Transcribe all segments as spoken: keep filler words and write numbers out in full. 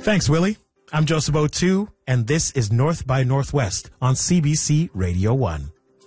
Thanks, Willie. I'm Joseph O'Toole, and this is North by Northwest on C B C Radio one.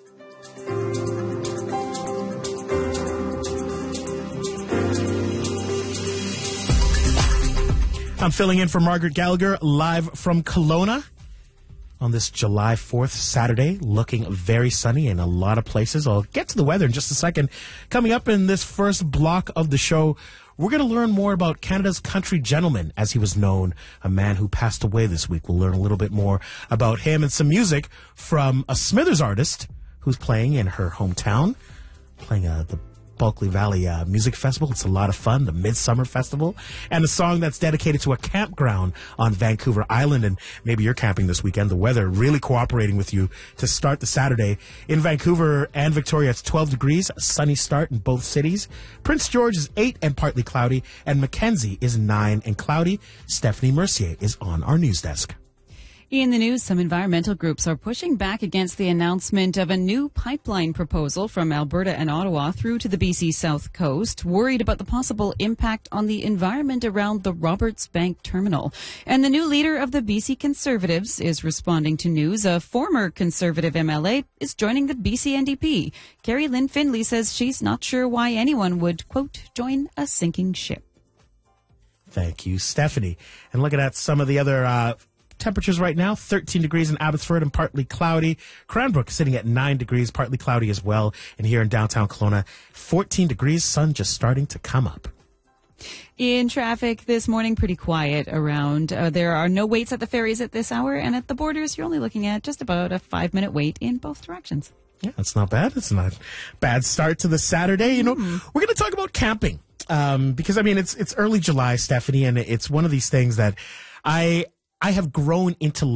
I'm filling in for Margaret Gallagher live from Kelowna on this July fourth Saturday, looking very sunny in a lot of places. I'll get to the weather in just a second. Coming up in this first block of the show, we're going to learn more about Canada's country gentleman, as he was known, a man who passed away this week. We'll learn a little bit more about him and some music from a Smithers artist who's playing in her hometown, playing uh, the Bulkley Valley uh, Music Festival. It's a lot of fun, the Midsummer Festival, and a song that's dedicated to a campground on Vancouver Island. And maybe you're camping this weekend. The weather really cooperating with you to start the Saturday. In Vancouver and Victoria, it's twelve degrees, a sunny start in both cities. Prince George is eight and partly cloudy, and Mackenzie is nine and cloudy. Stephanie Mercier is on our news desk. In the news, some environmental groups are pushing back against the announcement of a new pipeline proposal from Alberta and Ottawa through to the B C South Coast, worried about the possible impact on the environment around the Roberts Bank terminal. And the new leader of the B C Conservatives is responding to news a former Conservative M L A is joining the B C N D P. Carrie Lynn Findlay says she's not sure why anyone would, quote, join a sinking ship. Thank you, Stephanie. And looking at some of the other uh temperatures right now, thirteen degrees in Abbotsford and partly cloudy. Cranbrook sitting at nine degrees, partly cloudy as well. And here in downtown Kelowna, fourteen degrees, sun just starting to come up. In traffic this morning, pretty quiet around. Uh, there are no waits at the ferries at this hour, and at the borders, you're only looking at just about a five-minute wait in both directions. Yeah, that's not bad. It's not a bad start to the Saturday. You know, mm. we're going to talk about camping um, because, I mean, it's it's early July, Stephanie, and it's one of these things that I I have grown into